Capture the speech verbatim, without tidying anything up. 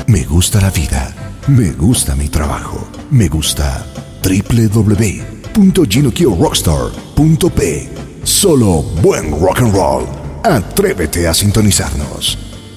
Me gusta la vida. Me gusta mi trabajo. Me gusta doble u doble u doble u punto gino kio rockstar punto p. Solo buen rock and roll. Atrévete a sintonizarnos.